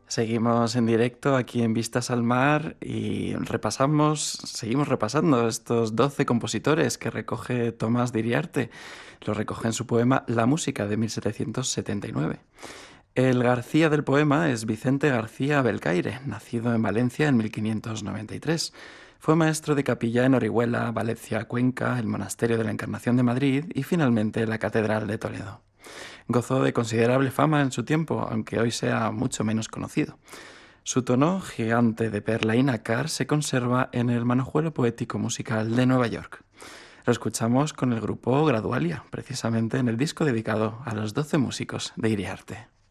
Seguimos en directo aquí en Vistas al Mar y seguimos repasando estos 12 compositores que recoge Tomás de Iriarte. Lo recoge en su poema La música de 1779. El García del poema es Vicente García Belcaire, nacido en Valencia en 1593. Fue maestro de capilla en Orihuela, Valencia, Cuenca, el Monasterio de la Encarnación de Madrid y finalmente la Catedral de Toledo. Gozó de considerable fama en su tiempo, aunque hoy sea mucho menos conocido. Su tono gigante de perla y nácar se conserva en el Manojuelo Poético Musical de Nueva York. Lo escuchamos con el grupo Gradualia, precisamente en el disco dedicado a los 12 músicos de Iriarte.